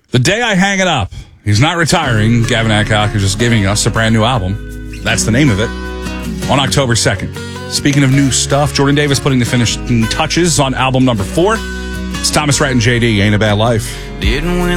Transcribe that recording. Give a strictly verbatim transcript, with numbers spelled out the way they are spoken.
The day I hang it up. He's not retiring. Gavin Adcock is just giving us a brand new album. That's the name of it. On October second. Speaking of new stuff, Jordan Davis putting the finishing touches on album number four. It's Thomas Rhett and J D, Ain't a Bad Life. Didn't win